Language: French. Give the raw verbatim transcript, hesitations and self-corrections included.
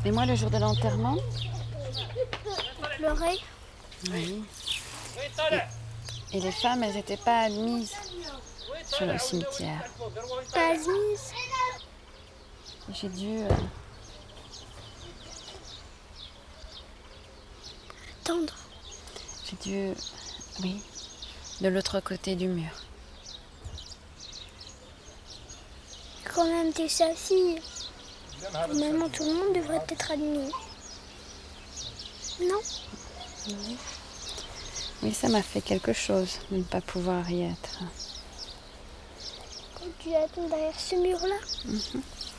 Et moi, le jour de l'enterrement, Pleurer. oui. Et, et les femmes, elles n'étaient pas admises sur le cimetière. Pas admise. J'ai dû... Euh, Attendre. j'ai dû... Oui, de l'autre côté du mur. Quand même, t'es sa fille. Normalement, tout le monde devrait être admis. Non? Oui. Oui, ça m'a fait quelque chose de ne pas pouvoir y être. Quand tu attends derrière ce mur-là? Mm-hmm.